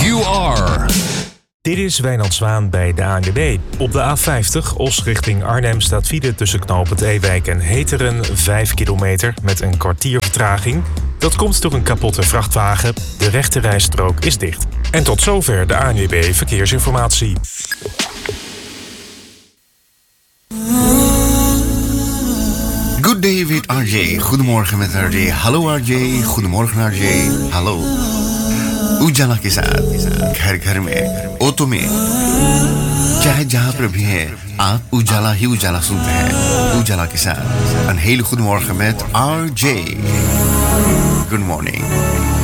you are. Dit is Wijnand Zwaan bij de ANWB. Op de A50 Os richting Arnhem staat file tussen knooppunt Ewijk en Heteren 5 kilometer met een kwartier vertraging. Dat komt door een kapotte vrachtwagen. De rechte rijstrook is dicht. En tot zover de ANWB Verkeersinformatie. Good day with RJ. Goedemorgen met RJ. Hallo RJ. Goedemorgen RJ. Hallo. उजाला के साथ घर घर में ऑटो में चाहे जहां पर भी हैं आप उजाला ही उजाला सुनते हैं उजाला के साथ een hele goede morgen met RJ. Good morning.